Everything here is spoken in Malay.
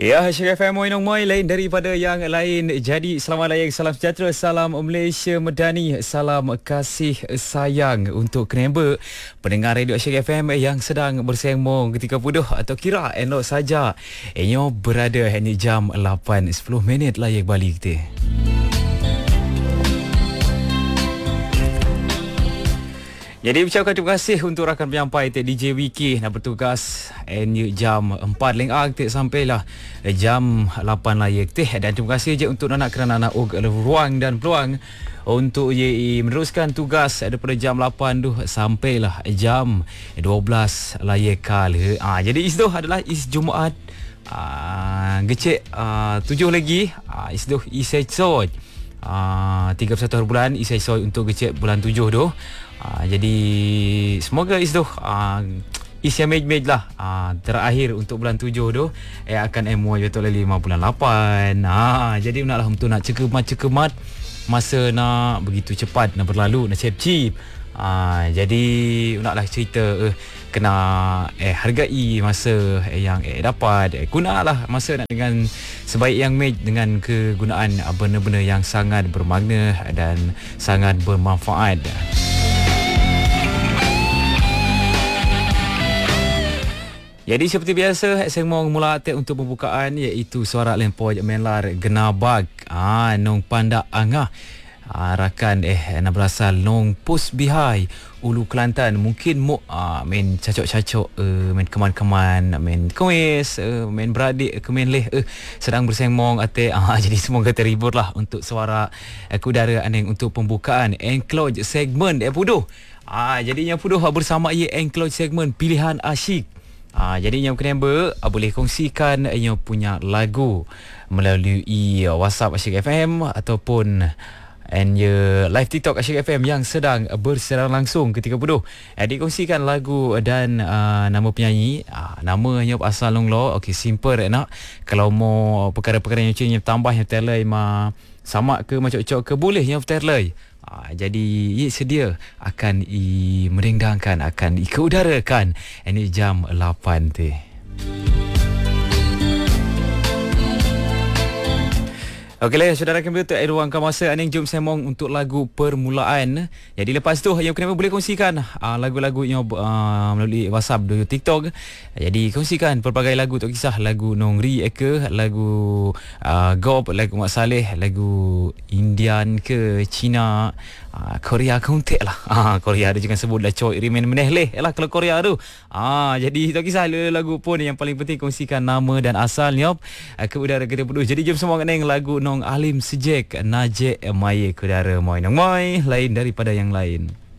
Ya, Syirah FM Moinong Moi lain daripada yang lain. Jadi selamat raya, salam sejahtera, salam Malaysia Medani, salam kasih sayang untuk kenapa pendengar radio Syirah FM yang sedang bersembang ketika puduh atau kira elok saja. Enyo berada hanya jam 8:10 layak balik kita. Jadi ucapkan terima kasih untuk rakan penyampai DJ Wiki nak bertugas jam 4 lengah sampailah jam 8 layak dan terima kasih je untuk anak kerana anak ruang dan peluang untuk meneruskan tugas daripada jam 8 tu sampailah jam 12 layak kali. Jadi itu adalah Jumaat gecek 7 lagi itu isai soy 31 hari bulan isai soy untuk gecek bulan 7 tu. Jadi semoga itu isi mej lah terakhir untuk bulan 7 tu akan MOI betul 5 bulan 8. Jadi naklah untuk nak cekemat masa nak begitu cepat nak berlalu nak cip-cip. Jadi naklah cerita kena hargai masa yang dapat gunalah masa nak dengan sebaik yang mej dengan kegunaan benda-benda yang sangat bermakna dan sangat bermanfaat. Jadi seperti biasa saya mau mula untuk pembukaan iaitu suara lempoi menlar genabag nong pandak angah rakan nak berasal nong Pus Bihai Ulu Kelantan mungkin main cacok-cacok main keman-keman main kuis main beradik kemen leh sedang bersembang jadi semoga terhibur lah untuk suara udara aneng untuk pembukaan enclosed segmen puduh. Jadi yang puduh bersama enclosed segmen pilihan asyik. Jadi yang kenapa boleh kongsikan yang punya lagu melalui WhatsApp Asyik FM ataupun live TikTok Asyik FM yang sedang bersiaran langsung ketika puduh. Dikongsikan lagu dan nama penyanyi, namanya asal long lo. Okey, simple nak. Kalau mau perkara-perkara yang macam tambah yang terlay sama ke macam cocok ke boleh yang terlay. Jadi sedia akan merendangkan akan keudarakan ini jam 8 tu. Okeylah saudara kami untuk ruangkan masa aning jom sembang untuk lagu permulaan. Jadi lepas tu yang kenapa boleh kongsikan lagu-lagu yang melalui WhatsApp dan TikTok. Jadi kongsikan pelbagai lagu tak kisah lagu Nongri ke, lagu Gob, lagu Mak Saleh, lagu Indian ke, Cina, Korea kontek lah. Korea ada jangan sebut lah coy remain meneh leh lah kalau Korea tu. Jadi tak kisah lagu pun yang paling penting kongsikan nama dan asalnya ke udara kita puduh. Jadi jom semua neng lagu Nong Alim Sejek Najek Maye ke udara Moi Nong Moi lain daripada yang lain.